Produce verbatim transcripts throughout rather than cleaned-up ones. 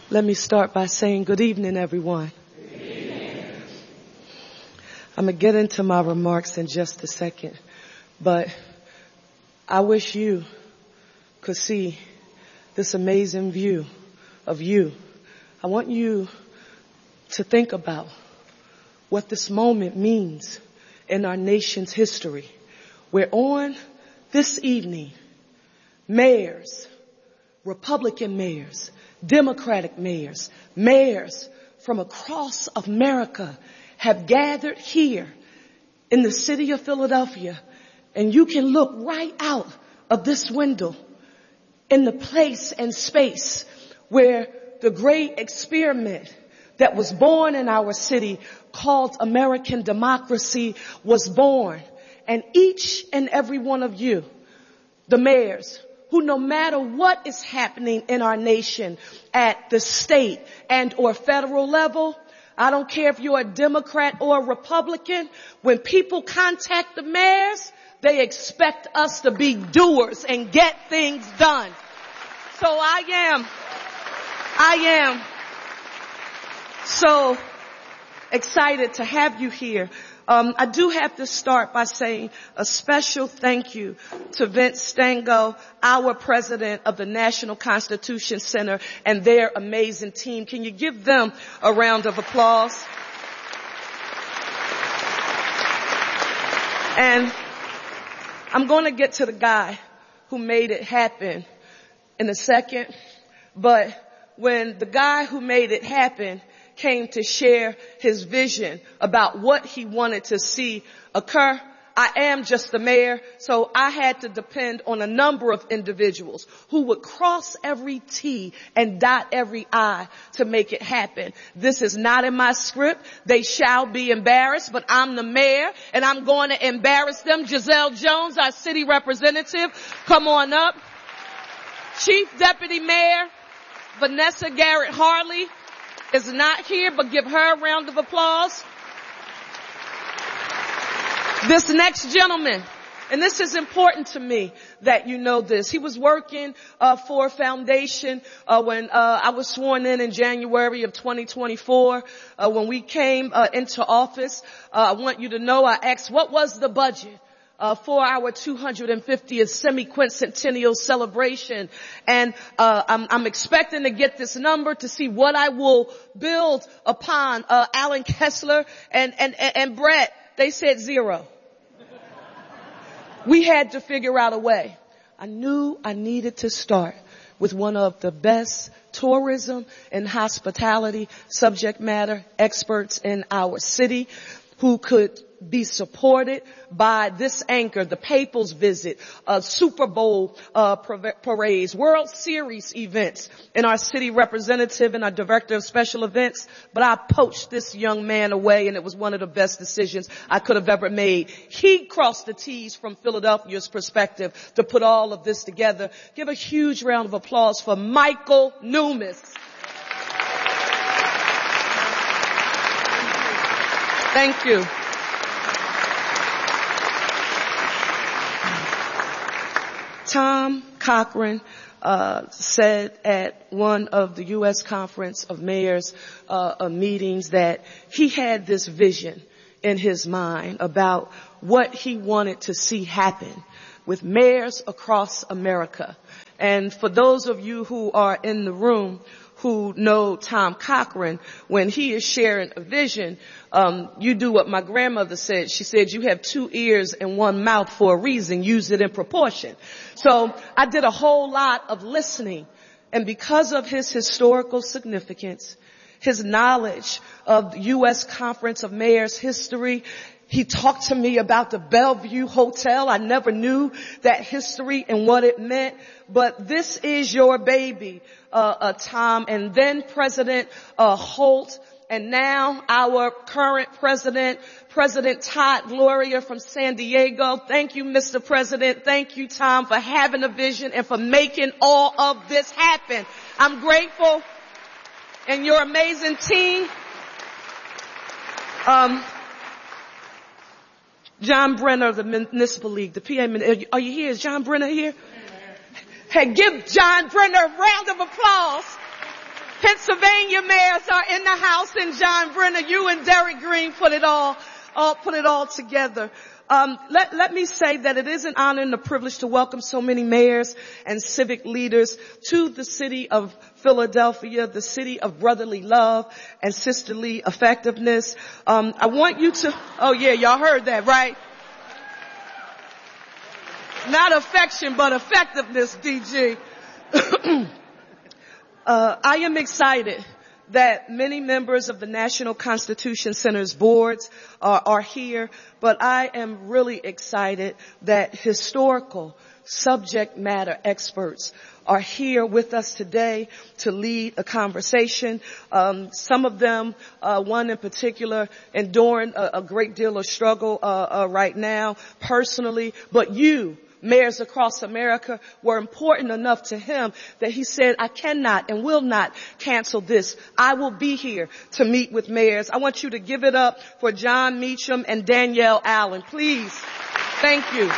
Let me start by saying good evening, everyone. Good evening. I'm going to get into my remarks in just a second, but I wish you could see this amazing view of you. I want you to think about what this moment means in our nation's history, where on this evening, mayors, Republican mayors, Democratic mayors, mayors from across America have gathered here in the city of Philadelphia, and you can look right out of this window in the place and space where the great experiment that was born in our city called American democracy was born. And each and every one of you, the mayors, who no matter what is happening in our nation at the state and or federal level, I don't care if you're a Democrat or a Republican, when people contact the mayors, they expect us to be doers and get things done. So I am, I am so excited to have you here. Um, I do have to start by saying a special thank you to Vince Stango, our president of the National Constitution Center, and their amazing team. Can you give them a round of applause? And I'm going to get to the guy who made it happen in a second, but when the guy who made it happen came to share his vision about what he wanted to see occur, I am just the mayor, so I had to depend on a number of individuals who would cross every T and dot every I to make it happen. This is not in my script. They shall be embarrassed, but I'm the mayor and I'm going to embarrass them. Giselle Jones, our city representative, come on up. Chief Deputy Mayor Vanessa Garrett Harley is not here, but give her a round of applause. This next gentleman, and this is important to me that you know this. He was working uh, for a foundation uh, when uh, I was sworn in in January of twenty twenty-four. Uh, when we came uh, into office, uh, I want you to know I asked, what was the budget Uh, for our two hundred fiftieth semi-quincentennial celebration? And uh, I'm, I'm expecting to get this number to see what I will build upon. Uh, Alan Kessler and, and, and, and Brett, they said zero. We had to figure out a way. I knew I needed to start with one of the best tourism and hospitality subject matter experts in our city, who could be supported by this anchor, the People's Visit, uh, Super Bowl uh, parades, World Series events, and our city representative and our director of special events. But I poached this young man away, and it was one of the best decisions I could have ever made. He crossed the T's from Philadelphia's perspective to put all of this together. Give a huge round of applause for Michael Newmas. Thank you. Tom Cochran uh said at one of the U S Conference of Mayors uh, uh meetings that he had this vision in his mind about what he wanted to see happen with mayors across America. And for those of you who are in the room who know Tom Cochran, when he is sharing a vision, um, you do what my grandmother said. She said, you have two ears and one mouth for a reason. Use it in proportion. So I did a whole lot of listening. And because of his historical significance, his knowledge of the U S Conference of Mayors history, he talked to me about the Bellevue Hotel. I never knew that history and what it meant. But this is your baby, uh, uh Tom. And then President uh Holt, and now our current president, President Todd Gloria from San Diego. Thank you, Mister President. Thank you, Tom, for having a vision and for making all of this happen. I'm grateful. And your amazing team. Um, John Brenner of the Municipal League, the P A. Are you here? Is John Brenner here? Hey, give John Brenner a round of applause. Pennsylvania mayors are in the house, and John Brenner, you and Derek Green put it all, all put it all together. Um, let, let me say that it is an honor and a privilege to welcome so many mayors and civic leaders to the city of Philadelphia, the city of brotherly love and sisterly effectiveness. Um, I want you to, oh yeah, y'all heard that, right? Not affection, but effectiveness, D G. uh, I am excited that many members of the National Constitution Center's boards are, are here, but I am really excited that historical subject matter experts are here with us today to lead a conversation. Um, some of them, uh, one in particular, enduring a, a great deal of struggle uh, uh, right now personally, but you, mayors across America, were important enough to him that he said, I cannot and will not cancel this. I will be here to meet with mayors. I want you to give it up for John Meacham and Danielle Allen, please. Thank you.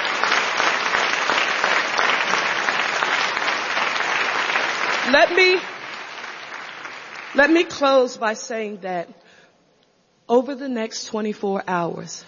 Let me, let me close by saying that over the next twenty-four hours,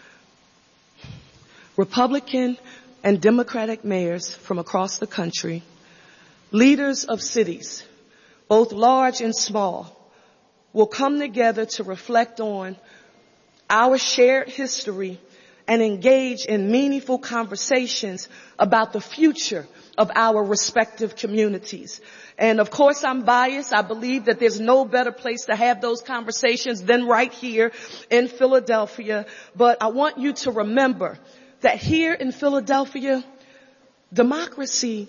Republican and Democratic mayors from across the country, leaders of cities, both large and small, will come together to reflect on our shared history and engage in meaningful conversations about the future of our respective communities. And of course, I'm biased. I believe that there's no better place to have those conversations than right here in Philadelphia. But I want you to remember that here in Philadelphia, democracy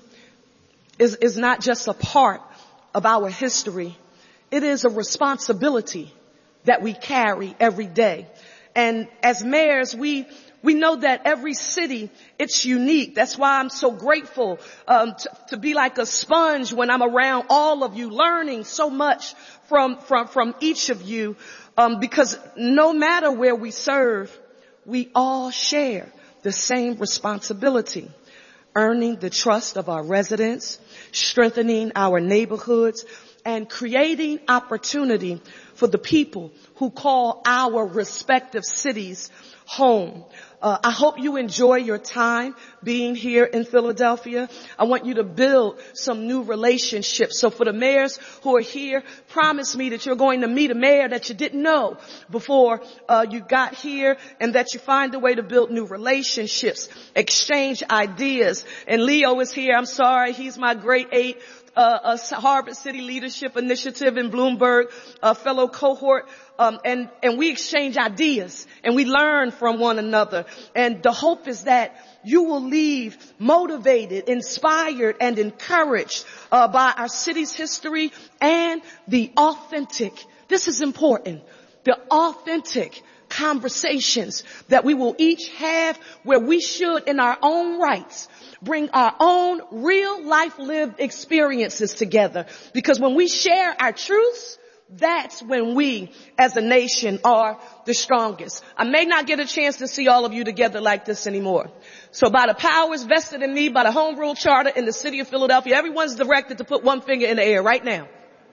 is, is not just a part of our history. It is a responsibility that we carry every day. And as mayors, we we know that every city, it's unique. That's why I'm so grateful um, to, to be like a sponge when I'm around all of you, learning so much from from from each of you, um, because no matter where we serve, we all share the same responsibility: earning the trust of our residents, strengthening our neighborhoods, and creating opportunity for the people who call our respective cities home. Uh, I hope you enjoy your time being here in Philadelphia. I want you to build some new relationships. So for the mayors who are here, promise me that you're going to meet a mayor that you didn't know before uh, you got here, and that you find a way to build new relationships, exchange ideas. And Leo is here. I'm sorry. He's my grade eight Uh, a Harvard City Leadership Initiative in Bloomberg, a fellow cohort, um, and, and we exchange ideas and we learn from one another. And the hope is that you will leave motivated, inspired, and encouraged uh, by our city's history and the authentic, this is important, the authentic conversations that we will each have, where we should, in our own rights, bring our own real life lived experiences together. Because when we share our truths, that's when we as a nation are the strongest. I may not get a chance to see all of you together like this anymore. So by the powers vested in me by the Home Rule Charter in the city of Philadelphia, everyone's directed to put one finger in the air right now.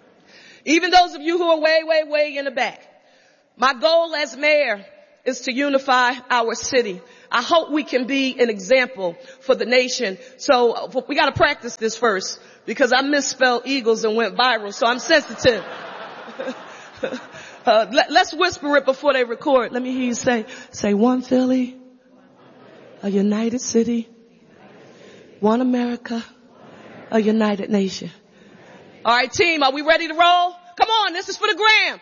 Even those of you who are way, way, way in the back. My goal as mayor is to unify our city. I hope we can be an example for the nation. So we got to practice this first, because I misspelled Eagles and went viral, so I'm sensitive. uh, let, let's whisper it before they record. Let me hear you say, say one Philly, a united city, one America, a united nation. All right, team, are we ready to roll? Come on, this is for the gram.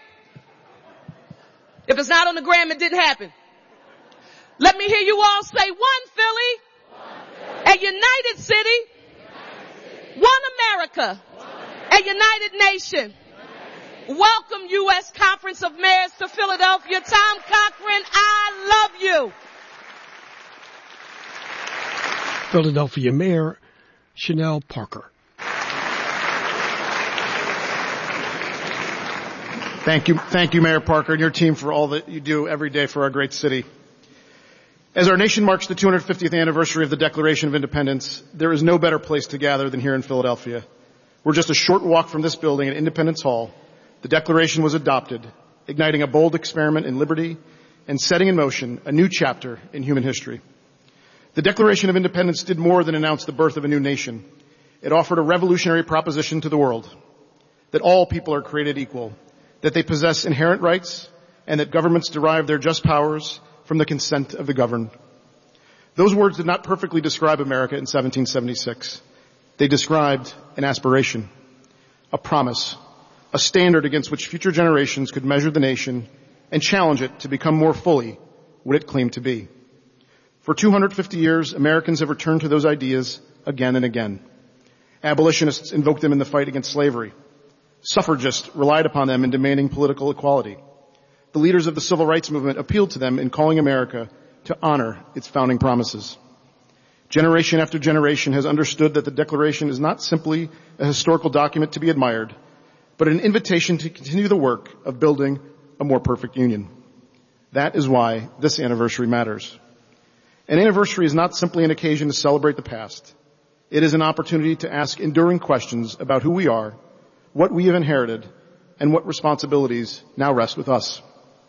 If it's not on the gram, it didn't happen. Let me hear you all say one Philly, one Philly. A united city, united city. One America, one America. A united nation. United. Welcome U S Conference of Mayors to Philadelphia. Tom Cochran, I love you. Philadelphia Mayor Chanel Parker. Thank you, thank you, Mayor Parker, and your team for all that you do every day for our great city. As our nation marks the two hundred fiftieth anniversary of the Declaration of Independence, there is no better place to gather than here in Philadelphia. We're just a short walk from this building at Independence Hall. The Declaration was adopted, igniting a bold experiment in liberty and setting in motion a new chapter in human history. The Declaration of Independence did more than announce the birth of a new nation. It offered a revolutionary proposition to the world, that all people are created equal, that they possess inherent rights, and that governments derive their just powers from the consent of the governed. Those words did not perfectly describe America in seventeen seventy-six. They described an aspiration, a promise, a standard against which future generations could measure the nation and challenge it to become more fully what it claimed to be. For two hundred fifty years, Americans have returned to those ideas again and again. Abolitionists invoked them in the fight against slavery. Suffragists relied upon them in demanding political equality. The leaders of the civil rights movement appealed to them in calling America to honor its founding promises. Generation after generation has understood that the Declaration is not simply a historical document to be admired, but an invitation to continue the work of building a more perfect union. That is why this anniversary matters. An anniversary is not simply an occasion to celebrate the past. It is an opportunity to ask enduring questions about who we are, what we have inherited, and what responsibilities now rest with us.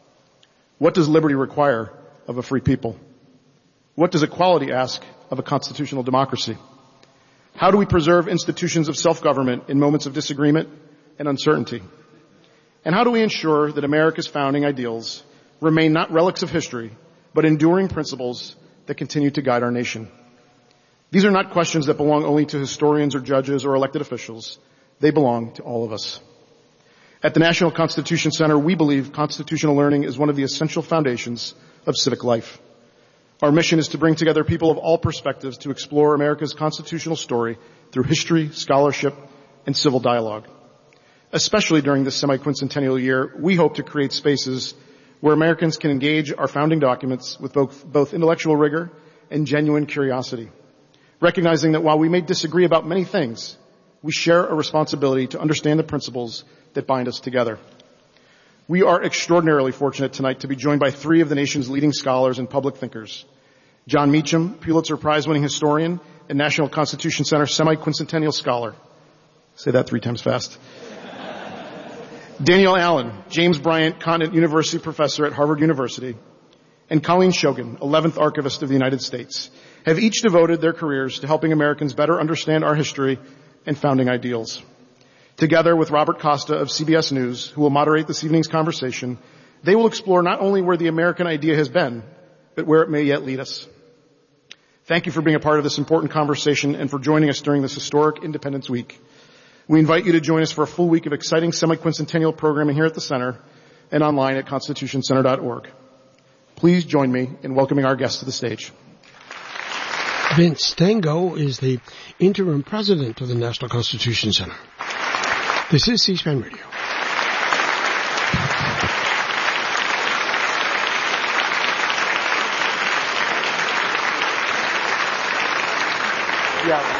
What does liberty require of a free people? What does equality ask of a constitutional democracy? How do we preserve institutions of self-government in moments of disagreement and uncertainty? And how do we ensure that America's founding ideals remain not relics of history, but enduring principles that continue to guide our nation? These are not questions that belong only to historians or judges or elected officials. They belong to all of us. At the National Constitution Center, we believe constitutional learning is one of the essential foundations of civic life. Our mission is to bring together people of all perspectives to explore America's constitutional story through history, scholarship, and civil dialogue. Especially during this semi-quincentennial year, we hope to create spaces where Americans can engage our founding documents with both, both intellectual rigor and genuine curiosity, recognizing that while we may disagree about many things, we share a responsibility to understand the principles that bind us together. We are extraordinarily fortunate tonight to be joined by three of the nation's leading scholars and public thinkers. John Meacham, Pulitzer Prize-winning historian and National Constitution Center semi-quincentennial scholar. Say that three times fast. Danielle Allen, James Bryant Continent University professor at Harvard University, and Colleen Shogan, eleventh Archivist of the United States, have each devoted their careers to helping Americans better understand our history and founding ideals. Together with Robert Costa of C B S News, who will moderate this evening's conversation, they will explore not only where the American idea has been, but where it may yet lead us. Thank you for being a part of this important conversation and for joining us during this historic Independence Week. We invite you to join us for a full week of exciting semi-quincentennial programming here at the Center and online at constitution center dot org. Please join me in welcoming our guests to the stage. Vince Stango is the interim president of the National Constitution Center. This is C-SPAN Radio. Yeah.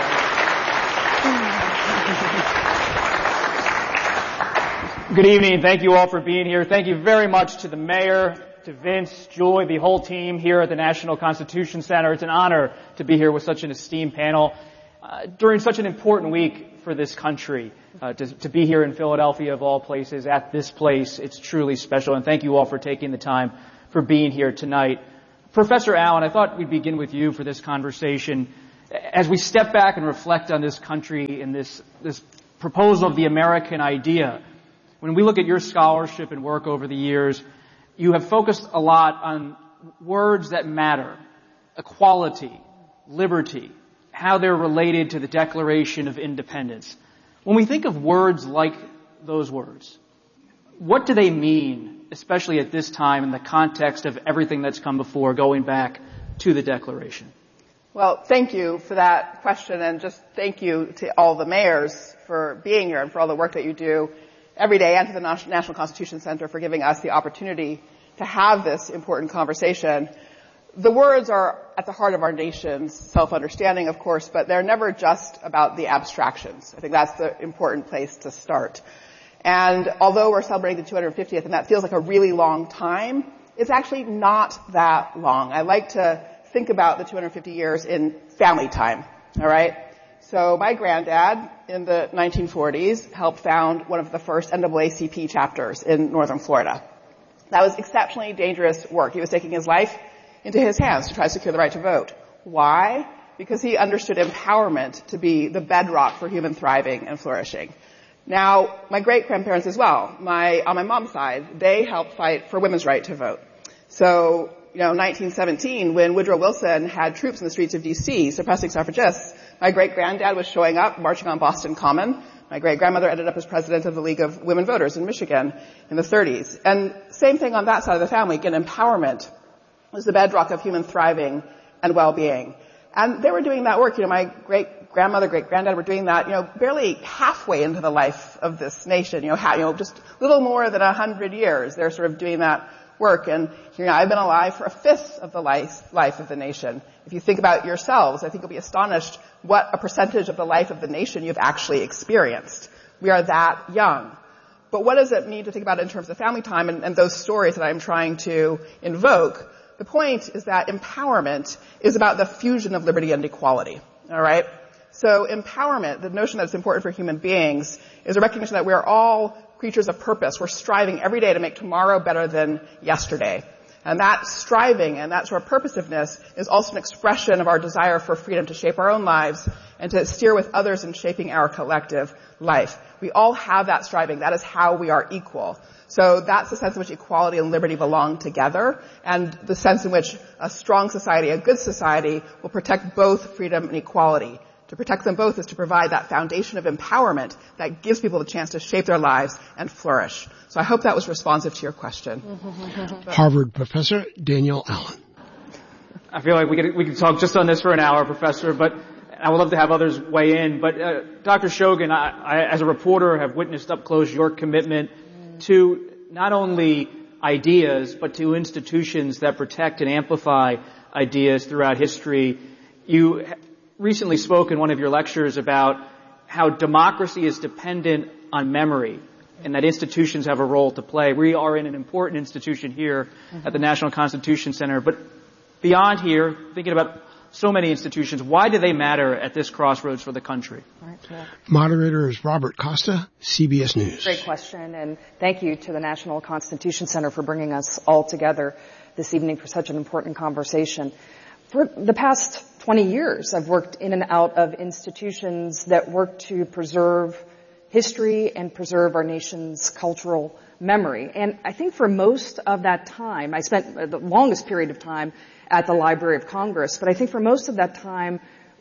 Good evening. Thank you all for being here. Thank you very much to the mayor, to Vince, Joy, the whole team here at the National Constitution Center. It's an honor to be here with such an esteemed panel uh, during such an important week for this country. Uh, to, to be here in Philadelphia, of all places, at this place, it's truly special. And thank you all for taking the time for being here tonight. Professor Allen, I thought we'd begin with you for this conversation. As we step back and reflect on this country and this, this proposal of the American idea, when we look at your scholarship and work over the years, you have focused a lot on words that matter, equality, liberty, how they're related to the Declaration of Independence. When we think of words like those words, what do they mean, especially at this time in the context of everything that's come before, going back to the Declaration? Well, thank you for that question, and just thank you to all the mayors for being here and for all the work that you do every day, and to the National Constitution Center for giving us the opportunity to have this important conversation. The words are at the heart of our nation's self-understanding, of course, but they're never just about the abstractions. I think that's the important place to start. And although we're celebrating the two hundred fiftieth, and that feels like a really long time, it's actually not that long. I like to think about the two hundred fifty years in family time, all right? So my granddad in the nineteen forties helped found one of the first N double A C P chapters in northern Florida. That was exceptionally dangerous work. He was taking his life into his hands to try to secure the right to vote. Why? Because he understood empowerment to be the bedrock for human thriving and flourishing. Now, my great-grandparents as well, my, on my mom's side, they helped fight for women's right to vote. So, you know, nineteen seventeen, when Woodrow Wilson had troops in the streets of D C suppressing suffragists, my great-granddad was showing up, marching on Boston Common. My great-grandmother ended up as president of the League of Women Voters in Michigan in the thirties. And same thing on that side of the family. Again, empowerment was the bedrock of human thriving and well-being. And they were doing that work. You know, my great-grandmother, great-granddad were doing that, you know, barely halfway into the life of this nation. You know, ha- you know, just a little more than a hundred years. They're sort of doing that work. And, you know, I've been alive for a fifth of the life, life of the nation. If you think about yourselves, I think you'll be astonished what a percentage of the life of the nation you've actually experienced. We are that young. But what does it mean to think about it in terms of family time and, and those stories that I'm trying to invoke? The point is that empowerment is about the fusion of liberty and equality. All right? So empowerment, the notion that it's important for human beings, is a recognition that we are all creatures of purpose. We're striving every day to make tomorrow better than yesterday. And that striving and that sort of purposiveness is also an expression of our desire for freedom to shape our own lives and to steer with others in shaping our collective life. We all have that striving. That is how we are equal. So that's the sense in which equality and liberty belong together, and the sense in which a strong society, a good society, will protect both freedom and equality. To protect them both is to provide that foundation of empowerment that gives people the chance to shape their lives and flourish. So I hope that was responsive to your question. Harvard professor Danielle Allen. I feel like we could we could talk just on this for an hour, Professor, but I would love to have others weigh in. But uh, Doctor Shogan, I, I, as a reporter, have witnessed up close your commitment to not only ideas, but to institutions that protect and amplify ideas throughout history. You recently spoke in one of your lectures about how democracy is dependent on memory and that institutions have a role to play. We are in an important institution here mm-hmm. at the National Constitution Center, but beyond here, thinking about so many institutions, why do they matter at this crossroads for the country? Right, yeah. Moderator is Robert Costa, C B S News. Great question, and thank you to the National Constitution Center for bringing us all together this evening for such an important conversation. For the past twenty years, I've worked in and out of institutions that work to preserve history and preserve our nation's cultural memory. And I think for most of that time, I spent the longest period of time at the Library of Congress, but I think for most of that time,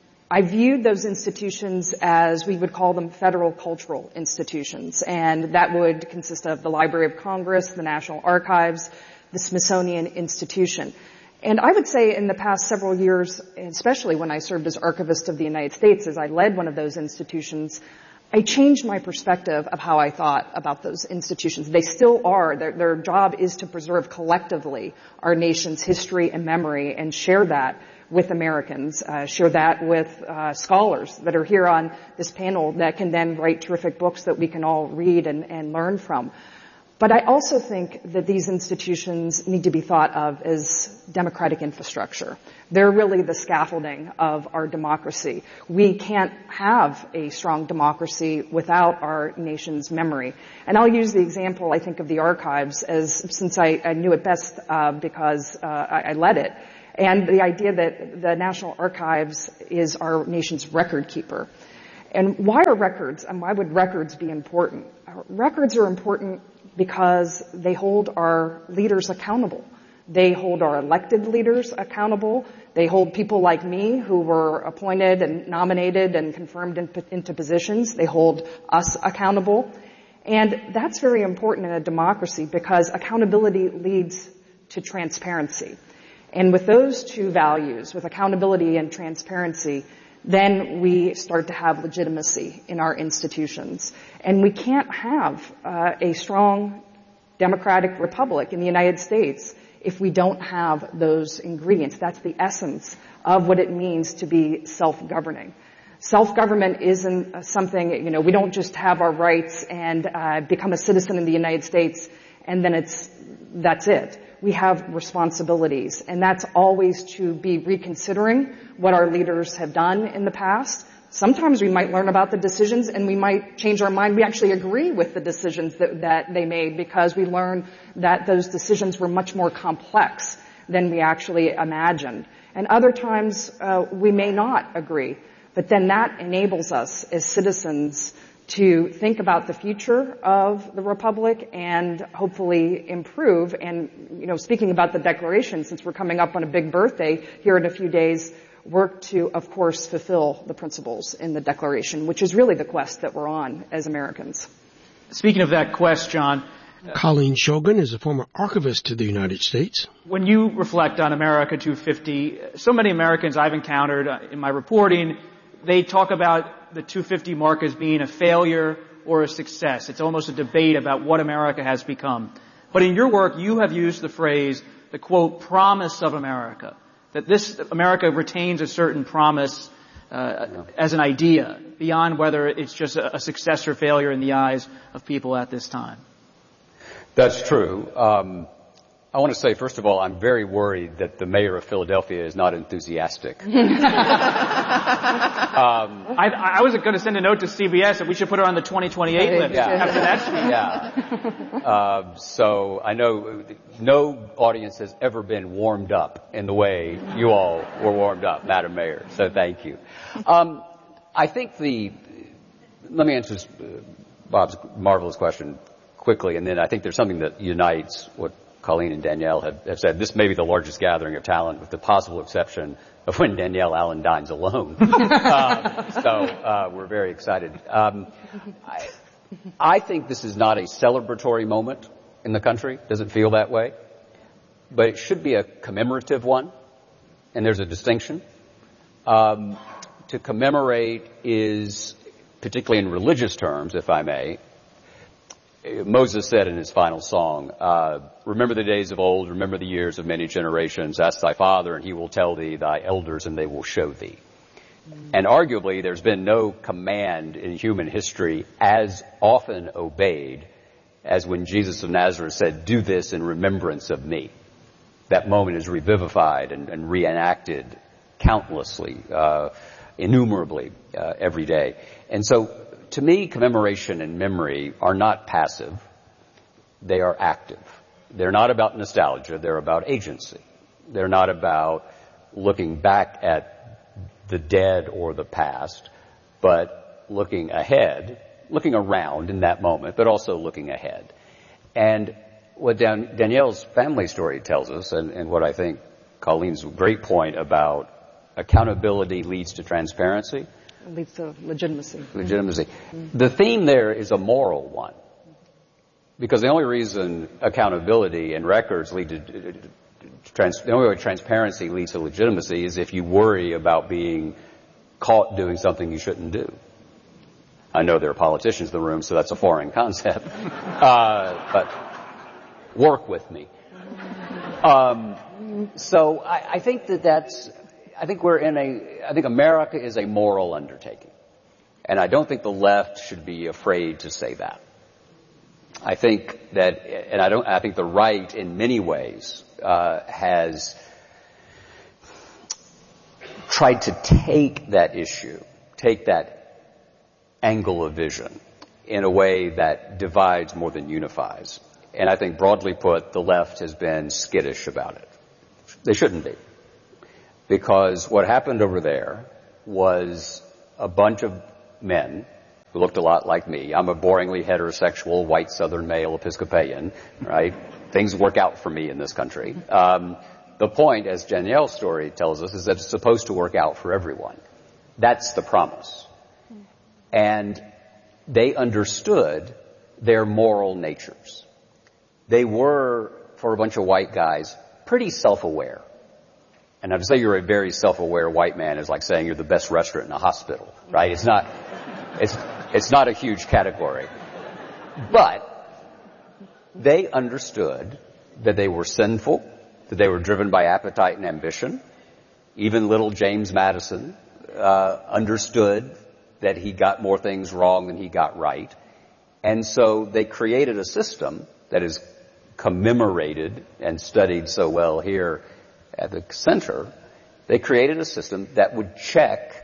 I viewed those institutions as we would call them federal cultural institutions. And that would consist of the Library of Congress, the National Archives, the Smithsonian Institution. And I would say in the past several years, especially when I served as Archivist of the United States, as I led one of those institutions, I changed my perspective of how I thought about those institutions. They still are. Their, their job is to preserve collectively our nation's history and memory and share that with Americans, uh, share that with uh, scholars that are here on this panel that can then write terrific books that we can all read and, and learn from. But I also think that these institutions need to be thought of as democratic infrastructure. They're really the scaffolding of our democracy. We can't have a strong democracy without our nation's memory. And I'll use the example, I think, of the archives as, since I, I knew it best uh, because uh, I, I led it. And the idea that the National Archives is our nation's record keeper. And why are records, and why would records be important? Records are important because they hold our leaders accountable. They hold our elected leaders accountable. They hold people like me who were appointed and nominated and confirmed in, into positions. They hold us accountable. And that's very important in a democracy because accountability leads to transparency. And with those two values, with accountability and transparency, then we start to have legitimacy in our institutions. And we can't have uh, a strong democratic republic in the United States if we don't have those ingredients. That's the essence of what it means to be self-governing. Self-government isn't something, you know, we don't just have our rights and uh, become a citizen in the United States and then it's, that's it. We have responsibilities, and that's always to be reconsidering what our leaders have done in the past, Sometimes we might learn about the decisions and we might change our mind. We actually agree with the decisions that, that they made because we learn that those decisions were much more complex than we actually imagined. And other times uh, we may not agree. But then that enables us as citizens to think about the future of the Republic and hopefully improve. And, you know, speaking about the Declaration, since we're coming up on a big birthday here in a few days, work to, of course, fulfill the principles in the Declaration, which is really the quest that we're on as Americans. Speaking of that quest, John, Colleen Shogan is a former archivist to the United States. When you reflect on America two fifty, so many Americans I've encountered in my reporting, they talk about the two fifty mark as being a failure or a success. It's almost a debate about what America has become. But in your work, you have used the phrase, the quote, promise of America, that this America retains a certain promise uh, as an idea beyond whether it's just a, a success or failure in the eyes of people at this time. That's true. Um, I want to say, first of all, I'm very worried that the mayor of Philadelphia is not enthusiastic. um, I, I was going to send a note to C B S that we should put her on the twenty twenty-eight list yeah. after that speech. Yeah. Uh, so I know no audience has ever been warmed up in the way you all were warmed up, Madam Mayor. So thank you. Um, I think the, let me answer Bob's marvelous question quickly, and then I think there's something that unites what Colleen and Danielle have, have said. This may be the largest gathering of talent, with the possible exception of when Danielle Allen dines alone. um, so uh, we're very excited. Um, I, I think this is not a celebratory moment in the country. Doesn't feel that way. But it should be a commemorative one, and there's a distinction. Um, to commemorate is, particularly in religious terms, if I may, Moses said in his final song, uh, remember the days of old, remember the years of many generations. Ask thy father, and he will tell thee, thy elders, and they will show thee. Mm-hmm. And arguably, there's been no command in human history as often obeyed as when Jesus of Nazareth said, do this in remembrance of me. That moment is revivified and, and reenacted countlessly, uh, innumerably, uh, every day. And so, to me, commemoration and memory are not passive. They are active. They're not about nostalgia. They're about agency. They're not about looking back at the dead or the past, but looking ahead, looking around in that moment, but also looking ahead. And what Dan- Danielle's family story tells us, and, and what I think Colleen's great point about accountability leads to transparency, It leads to legitimacy. Legitimacy. Mm-hmm. The theme there is a moral one. Because the only reason accountability and records lead to, trans, the only way transparency leads to legitimacy is if you worry about being caught doing something you shouldn't do. I know there are politicians in the room, so that's a foreign concept. Uh, but work with me. Um, so I, I think that that's, I think we're in a, I think America is a moral undertaking. And I don't think the left should be afraid to say that. I think that, and I don't, I think the right in many ways, uh, has tried to take that issue, take that angle of vision in a way that divides more than unifies. And I think broadly put, the left has been skittish about it. They shouldn't be. Because what happened over there was a bunch of men who looked a lot like me. I'm a boringly heterosexual, white Southern male Episcopalian, right? Things work out for me in this country. Um, the point, as Danielle's story tells us, is that it's supposed to work out for everyone. That's the promise. And they understood their moral natures. They were, for a bunch of white guys, pretty self-aware. And now to say you're a very self-aware white man is like saying you're the best restaurant in a hospital, right? It's not, it's, it's not a huge category. But they understood that they were sinful, that they were driven by appetite and ambition. Even little James Madison, uh, understood that he got more things wrong than he got right. And so they created a system that is commemorated and studied so well here at the center. They created a system that would check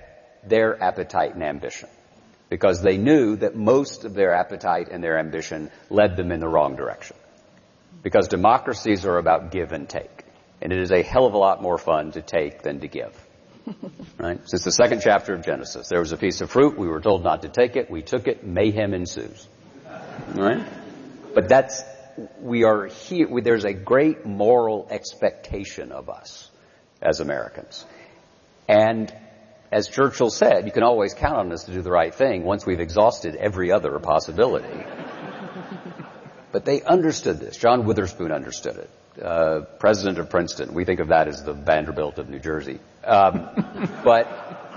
their appetite and ambition, because they knew that most of their appetite and their ambition led them in the wrong direction. Because democracies are about give and take, and it is a hell of a lot more fun to take than to give. Right? Since the second chapter of Genesis, there was a piece of fruit, we were told not to take it, we took it, mayhem ensues. Right? But that's, we are here, we, there's a great moral expectation of us as Americans. And as Churchill said, you can always count on us to do the right thing once we've exhausted every other possibility. But they understood this. John Witherspoon understood it. Uh, president of Princeton. We think of that as the Vanderbilt of New Jersey. Um, but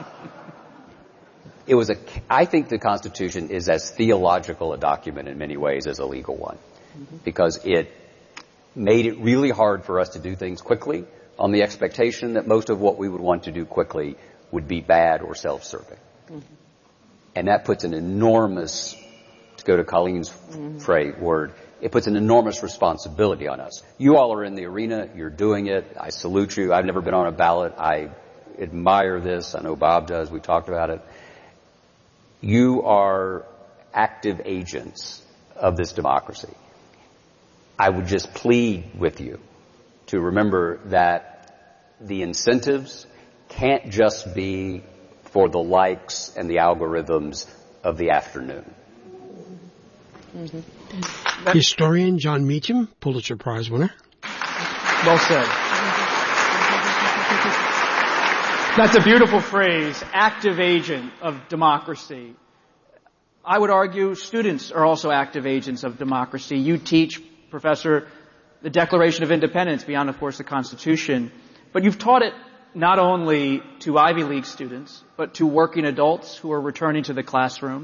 it was a, I think the Constitution is as theological a document in many ways as a legal one, because it made it really hard for us to do things quickly on the expectation that most of what we would want to do quickly would be bad or self-serving. Mm-hmm. And that puts an enormous, to go to Colleen's mm-hmm. phrase, word, it puts an enormous responsibility on us. You all are in the arena. You're doing it. I salute you. I've never been on a ballot. I admire this. I know Bob does. We talked about it. You are active agents of this democracy. I would just plead with you to remember that the incentives can't just be for the likes and the algorithms of the afternoon. Mm-hmm. Historian John Meacham, Pulitzer Prize winner. Well said. That's a beautiful phrase, active agent of democracy. I would argue students are also active agents of democracy. You teach, Professor, the Declaration of Independence, beyond, of course, the Constitution. But you've taught it not only to Ivy League students, but to working adults who are returning to the classroom.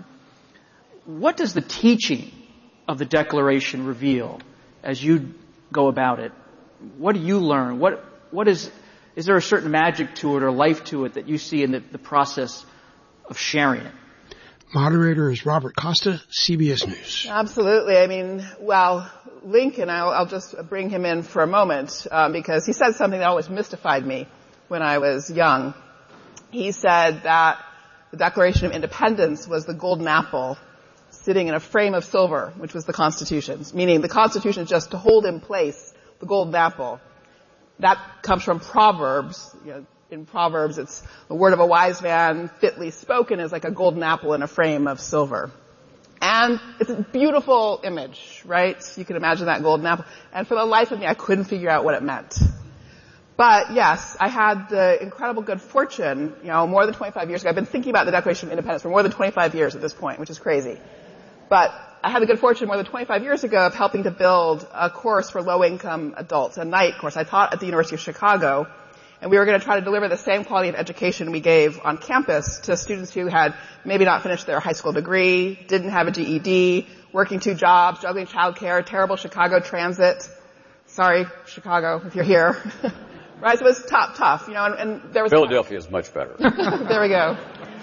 What does the teaching of the Declaration reveal as you go about it? What do you learn? What, what is, is there a certain magic to it or life to it that you see in the, the process of sharing it? Moderator is Robert Costa, C B S News. Absolutely. I mean, well, Lincoln, I'll, I'll just bring him in for a moment, um, because he said something that always mystified me when I was young. He said that the Declaration of Independence was the golden apple sitting in a frame of silver, which was the Constitution, meaning the Constitution is just to hold in place the golden apple. That comes from Proverbs. You know, in Proverbs, it's the word of a wise man fitly spoken is like a golden apple in a frame of silver. And it's a beautiful image, right? You can imagine that golden apple. And for the life of me, I couldn't figure out what it meant. But yes, I had the incredible good fortune, you know, more than twenty-five years ago. I've been thinking about the Declaration of Independence for more than twenty-five years at this point, which is crazy. But I had the good fortune more than twenty-five years ago of helping to build a course for low-income adults, a night course. I taught at the University of Chicago, and we were going to try to deliver the same quality of education we gave on campus to students who had maybe not finished their high school degree, didn't have a G E D, working two jobs, juggling childcare, terrible Chicago transit. Sorry, Chicago, if you're here. Right, so it was tough, tough, you know, and, and there was... Philadelphia is much better. There we go.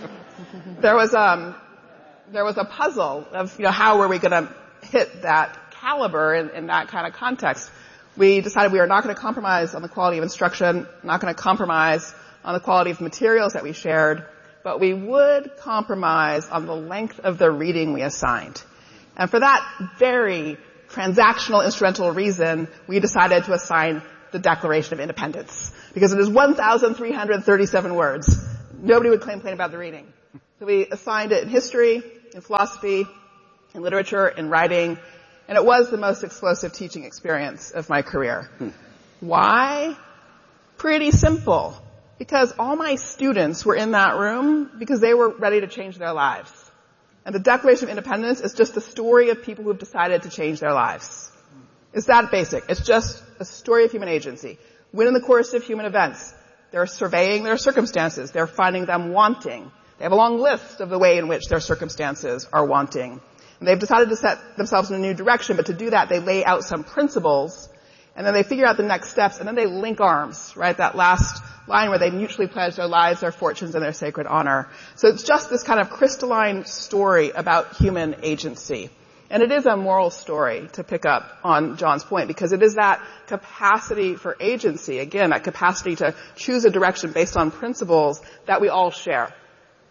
There was, um, there was a puzzle of, you know, how were we going to hit that caliber in, in that kind of context. We decided we were not going to compromise on the quality of instruction, not going to compromise on the quality of materials that we shared, but we would compromise on the length of the reading we assigned. And for that very transactional, instrumental reason, we decided to assign the Declaration of Independence, because it is one thousand three hundred thirty-seven words. Nobody would complain about the reading. So we assigned it in history, in philosophy, in literature, in writing, and it was the most explosive teaching experience of my career. Hmm. Why? Pretty simple. Because all my students were in that room because they were ready to change their lives. And the Declaration of Independence is just the story of people who have decided to change their lives. It's that basic. It's just a story of human agency. When in the course of human events, they're surveying their circumstances. They're finding them wanting. They have a long list of the way in which their circumstances are wanting. And they've decided to set themselves in a new direction, but to do that, they lay out some principles, and then they figure out the next steps, and then they link arms, right? That last line where they mutually pledge their lives, their fortunes, and their sacred honor. So it's just this kind of crystalline story about human agency. And it is a moral story, to pick up on John's point, because it is that capacity for agency, again, that capacity to choose a direction based on principles that we all share.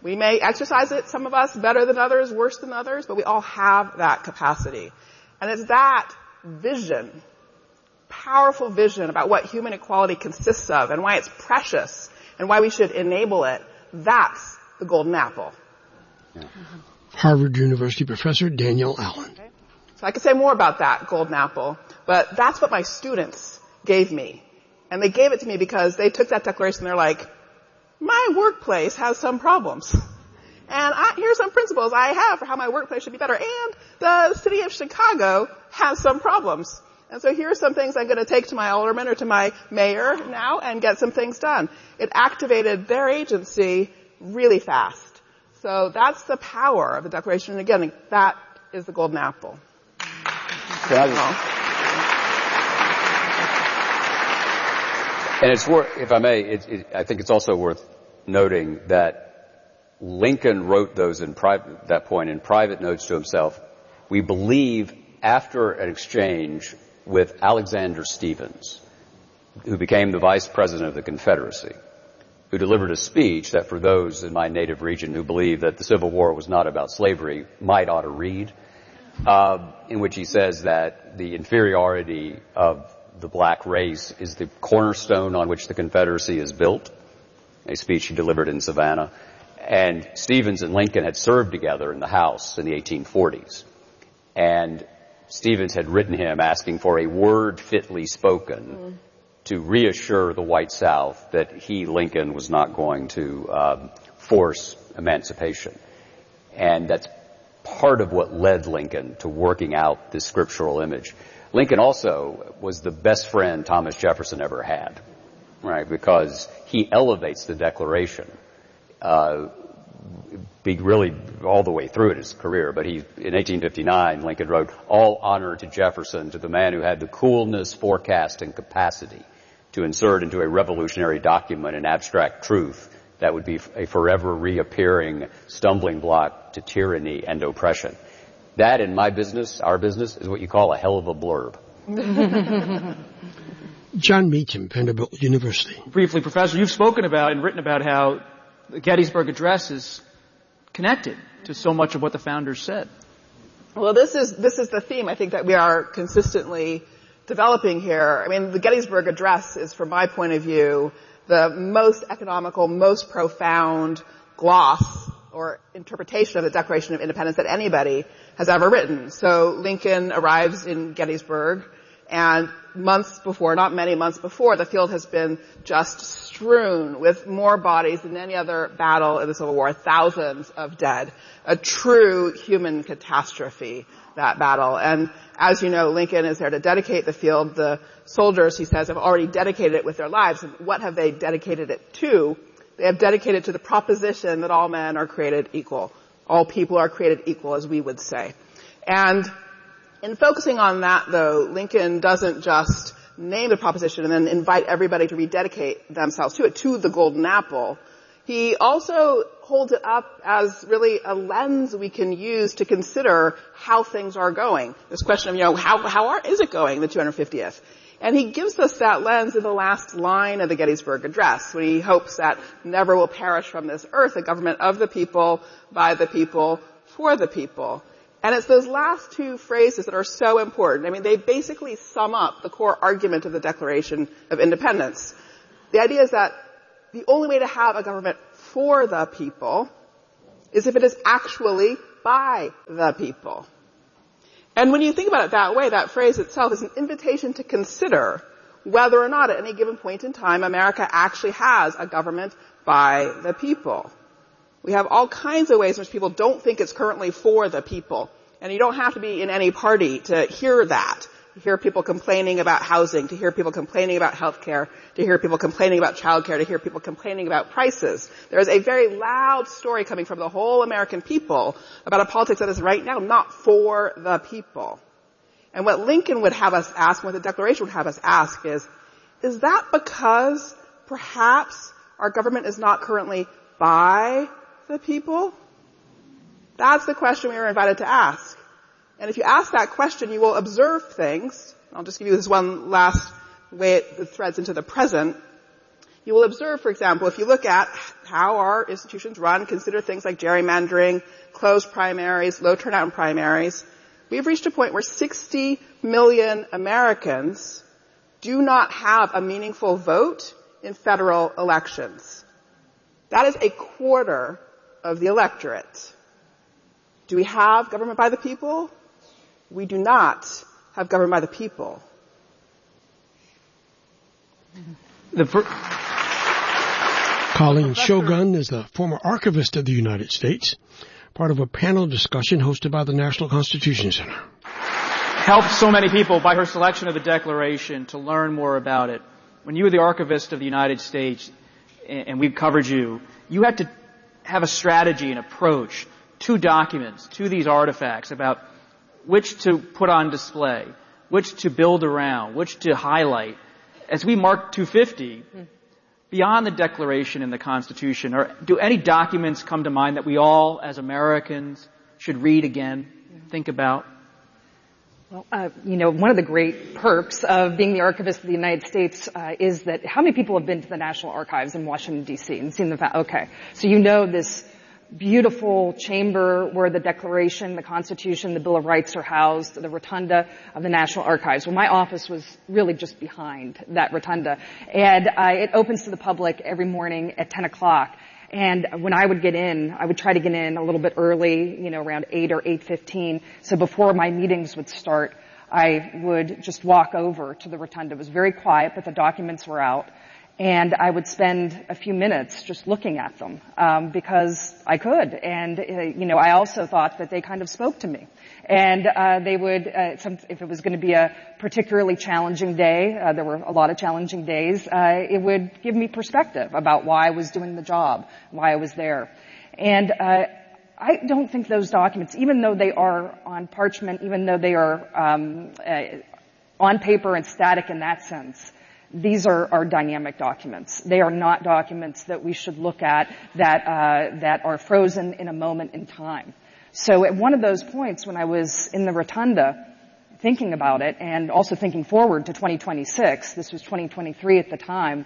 We may exercise it, some of us, better than others, worse than others, but we all have that capacity. And it's that vision, powerful vision about what human equality consists of and why it's precious and why we should enable it. That's the golden apple. Yeah. Harvard University professor Danielle Allen. Okay. So I could say more about that golden apple, but that's what my students gave me. And they gave it to me because they took that declaration and they're like, my workplace has some problems. And I, here's some principles I have for how my workplace should be better. And the city of Chicago has some problems. And so here are some things I'm going to take to my alderman or to my mayor now and get some things done. It activated their agency really fast. So that's the power of the Declaration. And again, that is the golden apple. And it's worth, if I may, it, it, I think it's also worth noting that Lincoln wrote those in private, that point in private notes to himself. We believe after an exchange with Alexander Stephens, who became the vice president of the Confederacy, who delivered a speech that for those in my native region who believe that the Civil War was not about slavery might ought to read, uh, in which he says that the inferiority of the black race is the cornerstone on which the Confederacy is built, a speech he delivered in Savannah. And Stephens and Lincoln had served together in the House in the eighteen forties. And Stephens had written him asking for a word fitly spoken mm. to reassure the white South that he, Lincoln, was not going to um, force emancipation. And that's part of what led Lincoln to working out this scriptural image. Lincoln also was the best friend Thomas Jefferson ever had, right? Because he elevates the Declaration, uh, be really all the way through it, his career. But he, in eighteen fifty-nine, Lincoln wrote, "All honor to Jefferson, to the man who had the coolness, forecast, and capacity to insert into a revolutionary document an abstract truth that would be a forever reappearing stumbling block to tyranny and oppression." That, in my business, our business, is what you call a hell of a blurb. John Meacham, Vanderbilt University. Briefly, Professor, you've spoken about and written about how the Gettysburg Address is connected to so much of what the founders said. Well, this is this is the theme I think that we are consistently developing here. I mean, the Gettysburg Address is, from my point of view, the most economical, most profound gloss or interpretation of the Declaration of Independence that anybody has ever written. So Lincoln arrives in Gettysburg, and months before, not many months before, the field has been just strewn with more bodies than any other battle in the Civil War, thousands of dead. A true human catastrophe, that battle. And as you know, Lincoln is there to dedicate the field. The soldiers, he says, have already dedicated it with their lives. And what have they dedicated it to? They have dedicated to the proposition that all men are created equal. All people are created equal, as we would say. And in focusing on that, though, Lincoln doesn't just name the proposition and then invite everybody to rededicate themselves to it, to the golden apple. He also holds it up as really a lens we can use to consider how things are going. This question of, you know, how, how are, is it going, the two hundred fiftieth? And he gives us that lens in the last line of the Gettysburg Address, when he hopes that never will perish from this earth a government of the people, by the people, for the people. And it's those last two phrases that are so important. I mean, they basically sum up the core argument of the Declaration of Independence. The idea is that the only way to have a government for the people is if it is actually by the people. And when you think about it that way, that phrase itself is an invitation to consider whether or not at any given point in time America actually has a government by the people. We have all kinds of ways in which people don't think it's currently for the people. And you don't have to be in any party to hear that. To hear people complaining about housing, to hear people complaining about health care, to hear people complaining about child care, to hear people complaining about prices. There is a very loud story coming from the whole American people about a politics that is right now not for the people. And what Lincoln would have us ask, what the Declaration would have us ask is, is that because perhaps our government is not currently by the people? That's the question we were invited to ask. And if you ask that question, you will observe things. I'll just give you this one last way it threads into the present. You will observe, for example, if you look at how our institutions run, consider things like gerrymandering, closed primaries, low turnout in primaries, we've reached a point where sixty million Americans do not have a meaningful vote in federal elections. That is a quarter of the electorate. Do we have government by the people? We do not have government by the people. The fir- Colleen Shogun is the former archivist of the United States, part of a panel discussion hosted by the National Constitution Center. Helped so many people by her selection of the Declaration to learn more about it. When you were the archivist of the United States, and we've covered you, you had to have a strategy and approach to documents, to these artifacts, about which to put on display, which to build around, which to highlight. As we mark two fifty, beyond the Declaration and the Constitution, or do any documents come to mind that we all, as Americans, should read again, think about? Well, uh, you know, one of the great perks of being the archivist of the United States uh, is that how many people have been to the National Archives in Washington, D C and seen the fa- okay. So you know this beautiful chamber where the Declaration, the Constitution, the Bill of Rights are housed, the rotunda of the National Archives. Well, my office was really just behind that rotunda. And uh, it opens to the public every morning at ten o'clock. And when I would get in, I would try to get in a little bit early, you know, around eight or eight fifteen. So before my meetings would start, I would just walk over to the rotunda. It was very quiet, but the documents were out. And I would spend a few minutes just looking at them, um, because I could. And, uh, you know, I also thought that they kind of spoke to me. And, uh, they would, uh, some, if it was going to be a particularly challenging day, uh, there were a lot of challenging days, uh, it would give me perspective about why I was doing the job, why I was there. And, uh, I don't think those documents, even though they are on parchment, even though they are, um, uh, on paper and static in that sense, these are, are dynamic documents. They are not documents that we should look at that, uh, that are frozen in a moment in time. So at one of those points when I was in the rotunda thinking about it and also thinking forward to twenty twenty-six, this was twenty twenty-three at the time,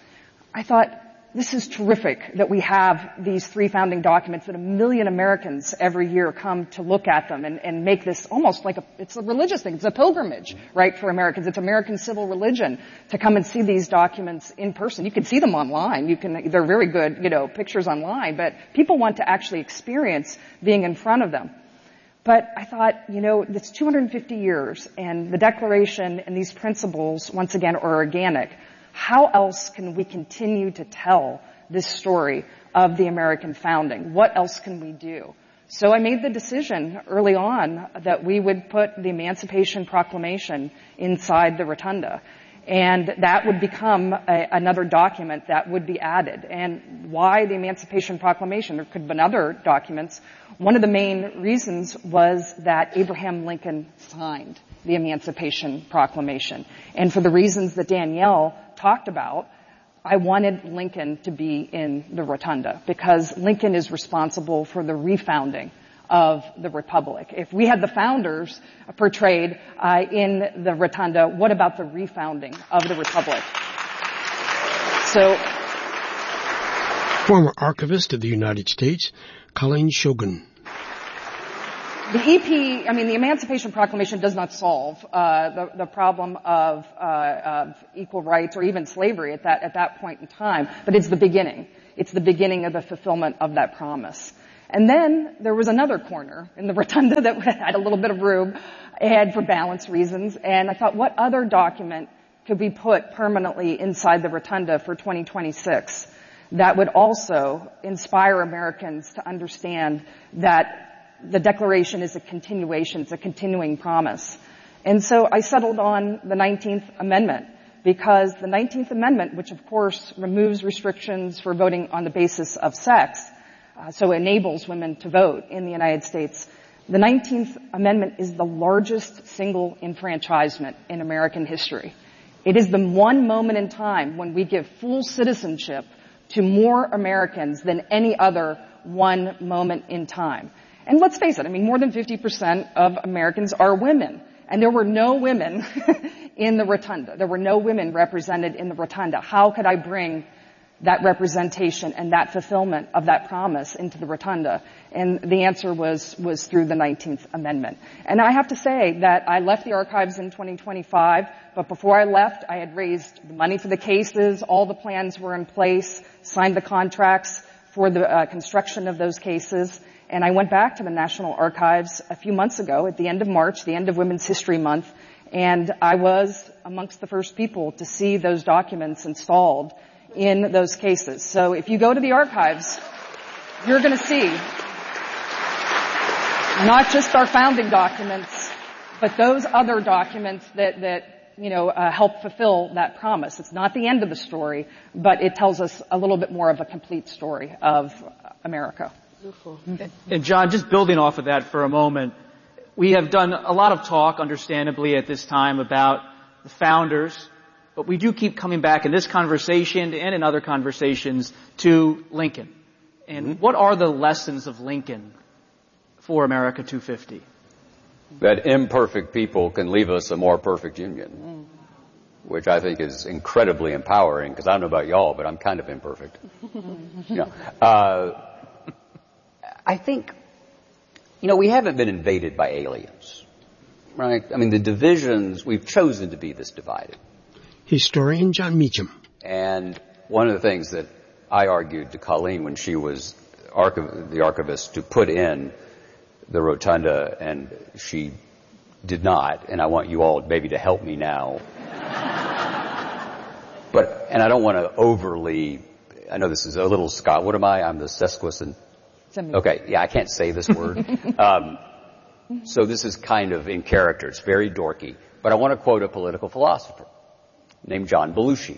I thought, this is terrific that we have these three founding documents, that a million Americans every year come to look at them and, and make this almost like a, it's a religious thing. It's a pilgrimage, right, for Americans. It's American civil religion to come and see these documents in person. You can see them online. You can, they're very good, you know, pictures online, but people want to actually experience being in front of them. But I thought, you know, it's two hundred fifty years, and the Declaration and these principles, once again, are organic. How else can we continue to tell this story of the American founding? What else can we do? So I made the decision early on that we would put the Emancipation Proclamation inside the rotunda. And that would become a, another document that would be added. And why the Emancipation Proclamation? There could have been other documents. One of the main reasons was that Abraham Lincoln signed the Emancipation Proclamation. And for the reasons that Danielle talked about, I wanted Lincoln to be in the rotunda because Lincoln is responsible for the refounding of the Republic. If we had the founders portrayed uh, in the rotunda, what about the refounding of the Republic? So, former archivist of the United States, Colleen Shogun. The E P, I mean, the Emancipation Proclamation does not solve uh, the, the problem of, uh, of equal rights or even slavery at that at that point in time, but it's the beginning. It's the beginning of the fulfillment of that promise. And then there was another corner in the rotunda that had a little bit of room, and for balance reasons. And I thought, what other document could we put permanently inside the rotunda for twenty twenty-six that would also inspire Americans to understand that the Declaration is a continuation, it's a continuing promise. And so I settled on the nineteenth Amendment because the nineteenth Amendment, which of course removes restrictions for voting on the basis of sex, uh, so enables women to vote in the United States, the nineteenth Amendment is the largest single enfranchisement in American history. It is the one moment in time when we give full citizenship to more Americans than any other one moment in time. And let's face it, I mean, more than fifty percent of Americans are women. And there were no women in the rotunda. There were no women represented in the rotunda. How could I bring that representation and that fulfillment of that promise into the rotunda? And the answer was, was through the nineteenth Amendment. And I have to say that I left the archives in twenty twenty-five, but before I left, I had raised the money for the cases, all the plans were in place, signed the contracts for the uh, construction of those cases, and I went back to the National Archives a few months ago at the end of March, the end of Women's History Month, and I was amongst the first people to see those documents installed in those cases. So if you go to the archives, you're going to see not just our founding documents, but those other documents that, that you know, uh, help fulfill that promise. It's not the end of the story, but it tells us a little bit more of a complete story of America. Beautiful. And John, just building off of that for a moment, we have done a lot of talk, understandably, at this time about the founders, but we do keep coming back in this conversation and in other conversations to Lincoln. And mm-hmm. what are the lessons of Lincoln for America two fifty? That imperfect people can leave us a more perfect union, which I think is incredibly empowering, because I don't know about y'all, but I'm kind of imperfect. you know, uh, I think, you know, we haven't been invaded by aliens, right? I mean, the divisions, we've chosen to be this divided. Historian John Meacham. And one of the things that I argued to Colleen when she was archiv- the archivist to put in the rotunda, and she did not, and I want you all maybe to help me now. But, and I don't want to overly, I know this is a little Scott, what am I? I'm the sesquicent. Okay, yeah, I can't say this word. um, so this is kind of in character. It's very dorky. But I want to quote a political philosopher named John Belushi,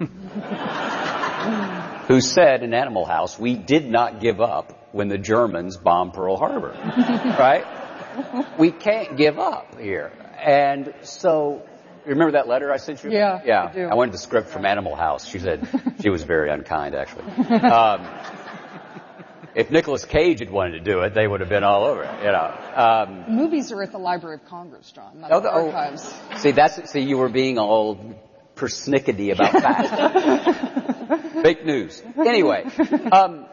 who said in Animal House, we did not give up when the Germans bombed Pearl Harbor. Right? We can't give up here. And so, remember that letter I sent you? Yeah, yeah. I do. I wanted the script from Animal House. She said she was very unkind, actually. Um, If Nicolas Cage had wanted to do it, they would have been all over it, you know. Um, Movies are at the Library of Congress, John, not oh, at the oh, archives. See, that's, see, you were being all persnickety about facts. Fake news. Anyway, um,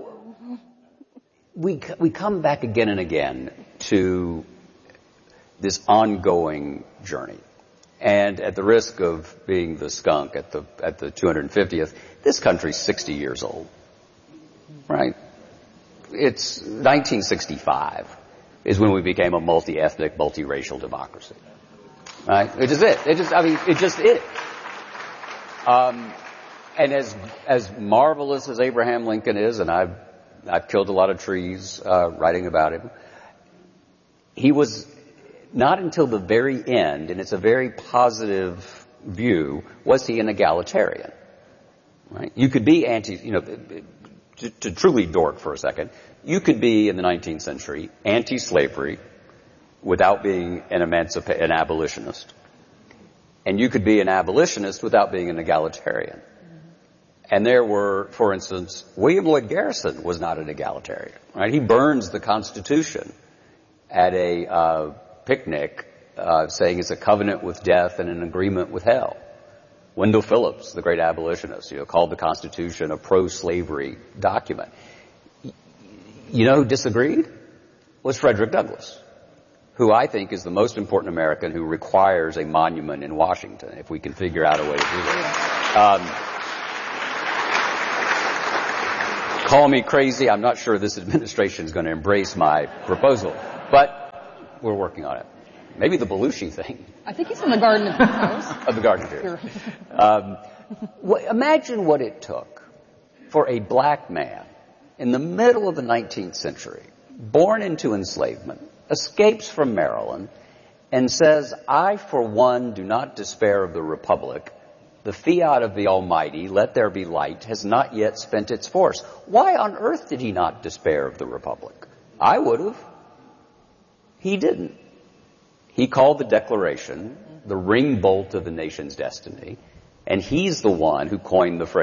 we, we come back again and again to this ongoing journey. And at the risk of being the skunk at the, at the two hundred fiftieth, this country's sixty years old. Right? It's nineteen sixty-five is when we became a multi-ethnic, multiracial democracy. Right? It is it. It just, I mean, it just is. Um, and as, as marvelous as Abraham Lincoln is, and I've, I've killed a lot of trees, uh, writing about him, he was not until the very end, and it's a very positive view, was he an egalitarian. Right? You could be anti, you know, To, to truly dork for a second, you could be in the nineteenth century anti-slavery without being an emancipa- an abolitionist. And you could be an abolitionist without being an egalitarian. And there were, for instance, William Lloyd Garrison was not an egalitarian, right? He burns the Constitution at a uh, picnic, uh, saying it's a covenant with death and an agreement with hell. Wendell Phillips, the great abolitionist, you know, called the Constitution a pro-slavery document. You know who disagreed? Was Frederick Douglass, who I think is the most important American who requires a monument in Washington, if we can figure out a way to do that. Um, call me crazy. I'm not sure this administration is going to embrace my proposal, but we're working on it. Maybe the Belushi thing. I think he's in the Garden of Heroes. Of the Garden of Heroes. um, wh- imagine what it took for a black man in the middle of the nineteenth century, born into enslavement, escapes from Maryland, and says, I, for one, do not despair of the Republic. The fiat of the Almighty, let there be light, has not yet spent its force. Why on earth did he not despair of the Republic? I would have. He didn't. He called the Declaration the ring bolt of the nation's destiny, and he's the one who coined the phrase